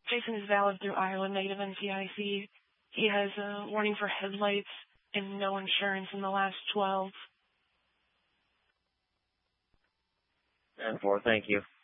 Jason is valid through Ireland native NCIC. He has a warning for headlights and no insurance in the last 12. 10-4, thank you.